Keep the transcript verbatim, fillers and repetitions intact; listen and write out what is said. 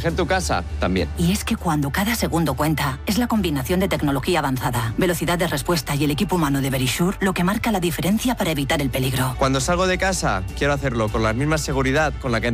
proteger tu casa también. Y es que cuando cada segundo cuenta, es la combinación de tecnología avanzada, velocidad de respuesta y el equipo humano de Verisure lo que marca la diferencia para evitar el peligro. Cuando salgo de casa, quiero hacerlo con la misma seguridad con la que